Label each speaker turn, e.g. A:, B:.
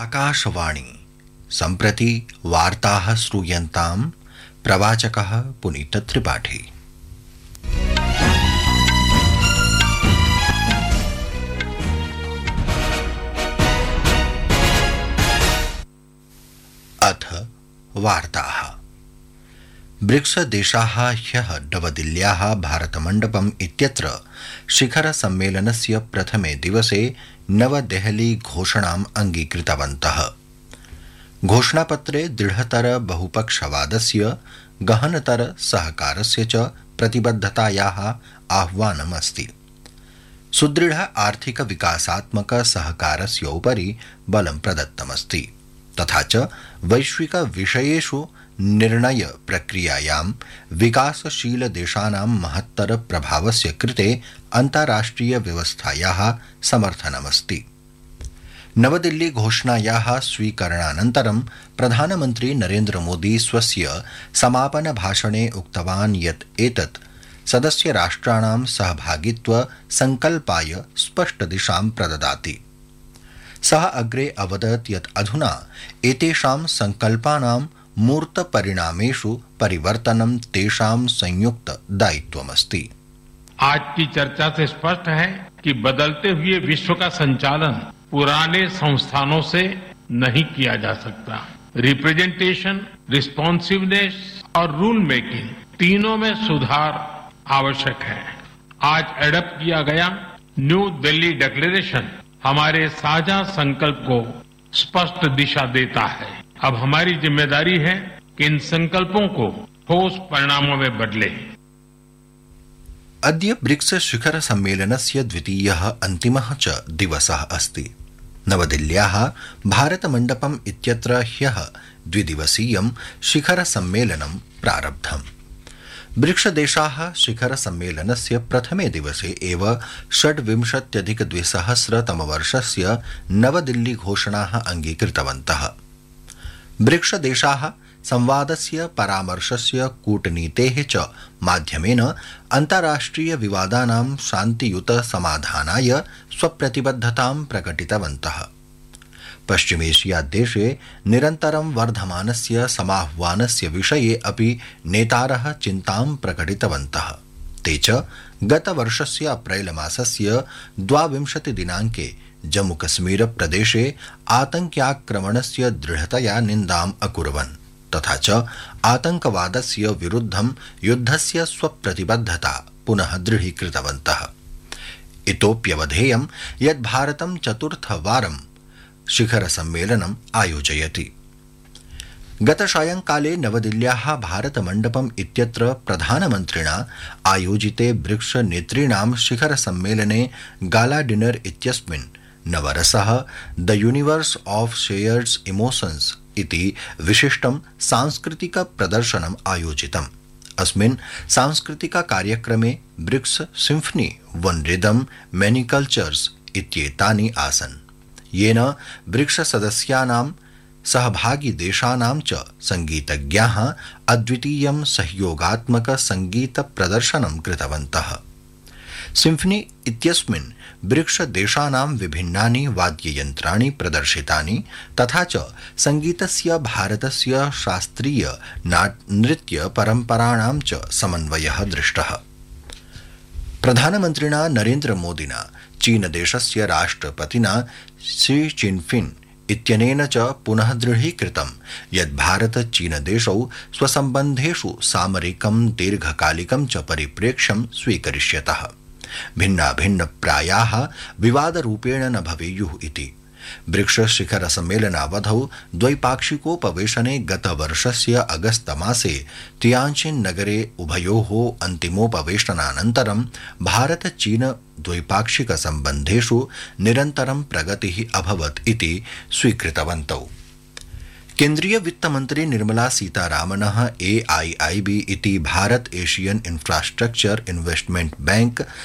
A: आकाशवाणी सम्प्रति वार्ताः श्रूयन्तां प्रवाचकः पुनीत त्रिपाठी। अथ वार्ताः। ब्रिक्स देशाः ह्यः नवदिल्ल्याः भारतमण्डपम् इत्यत्र शिखरसम्मेलनस्य प्रथमे दिवसे नवदेहली घोषणाम् अङ्गीकृतवन्तः। घोषणापत्रे दृढतर बहुपक्षवादस्य गहनतर सहकारस्य च प्रतिबद्धतायाः आह्वानमस्ति। सुदृढ आर्थिक विकासात्मक सहकारस्य उपरि बलं प्रदत्तमस्ति तथा च वैश्विक विषयेषु निर्णय प्रक्रियायां विकासशील देशानां महत्तर प्रभावस्य कृते अन्ताराष्ट्रिय व्यवस्थायाः समर्थनमस्ति। नवदिल्ली घोषणायाः स्वीकरणानन्तरं प्रधानमन्त्री नरेन्द्र मोदी स्वस्य समापन भाषणे उक्तवान् यत् एतत् सदस्य राष्ट्राणां सहभागित्व संकल्पाय स्पष्ट दिशां प्रददाति। सः अग्रे अवदत् यत् अधुना एतेषां संकल्पानां मूर्त परिणामेषु परिवर्तनं तेषां संयुक्त दायित्वमस्ति।
B: आज की चर्चा से स्पष्ट है कि बदलते हुए विश्व का संचालन पुराने संस्थानों से नहीं किया जा सकता। रिप्रेजेंटेशन, रिस्पॉन्सिवनेस और रूल मेकिंग तीनों में सुधार आवश्यक है। आज एडप्ट किया गया न्यू दिल्ली डिक्लेरेशन हमारे साझा संकल्प को स्पष्ट दिशा देता है। अब हमारी जिम्मेदारी है कि इन संकल्पों को ठोस परिणामों में बदले।
A: अद्य ब्रिक्स शिखर सम्मेलनस्य द्वितीयः अन्तिमः च दिवसः अस्ति। नवदिल्ल्याः भारतमण्डपम् इत्यत्र ह्यः द्विदिवसीयं शिखर सम्मेलनं प्रारब्धम्। ब्रिक्स देशाः शिखर सम्मेलनस्य प्रथमे दिवसे एव 26-2000 तमवर्षस्य नवदिल्ली घोषणाः अङ्गीकृतवन्तः। ब्रिक्स देशाः संवादस्य परामर्शस्य कूटनीतेः च माध्यमेन अन्ताराष्ट्रिय विवादानां शान्तियुत समाधानाय स्वप्रतिबद्धतां प्रकटितवन्तः। पश्चिमेशिया देशे निरन्तरं वर्धमानस्य समाह्वानस्य विषये अपि नेतारः चिन्तां प्रकटितवन्तः। ते च गतवर्षस्य अप्रैल मासस्य 22 दिनाङ्के जम्मूकश्मीर प्रदेशे आतङ्क्याक्रमणस्य दृढतया निन्दाम् अकुर्वन् तथा च आतङ्कवादस्य विरुद्धं युद्धस्य स्वप्रतिबद्धता पुनः दृढीकृतवन्तः। इतोप्यवधेयं यत् भारतं चतुर्थवारं शिखर सम्मेलनम् आयोजयति। गतसायंकाले नवदिल्ल्याः भारतमण्डपम् इत्यत्र प्रधानमन्त्रिणा आयोजिते ब्रिक्स नेतॄणां शिखर सम्मेलने गाला डिनर इत्यस्मिन् नवरसः the universe of shared emotions इति विशिष्टं सांस्कृतिक प्रदर्शनम् आयोजितम्। अस्मिन् सांस्कृतिक कार्यक्रमे ब्रिक्स सिम्फनी वन रिदम मेनी कल्चर्स इत्येतानि आसन्, येन ब्रिक्स सदस्यानां सहभागी देशानां च संगीतज्ञाः अद्वितीयं सहयोगात्मक संगीत प्रदर्शनं कृतवन्तः। सिम्फनी इत्यस्मिन् ब्रिक्स देशानां विभिन्नानि वाद्ययन्त्राणि प्रदर्शितानि तथा च संगीतस्य भारतस्य शास्त्रीय नृत्य परम्पराणां च समन्वयः दृष्टः। प्रधानमन्त्रिणा नरेन्द्र मोदिना चीनदेशस्य राष्ट्रपतिना शी जिनपिंग इत्यनेन च पुनः दृढीकृतं यत् भारत चीनदेशौ स्वसम्बन्धेषु सामरिकं दीर्घकालिकं च परिप्रेक्ष्यं स्वीकरिष्यतः। भिन्नाभिन्नप्रायाः विवादरूपेण न भवेयुः इति। ब्रिक्स शिखर सम्मेलनावधौ द्वैपाक्षिकोपवेशने गतवर्षस्य अगस्त मासे तियान्जिन् नगरे उभयोः अन्तिमोपवेशनानन्तरं भारत चीन द्वैपाक्षिक सम्बन्धेषु निरन्तरं प्रगतिः अभवत् इति स्वीकृतवन्तौ। केन्द्रीय वित्तमन्त्री निर्मला सीतारामनः AIIB इति Bharata Asian infrastructure investment bank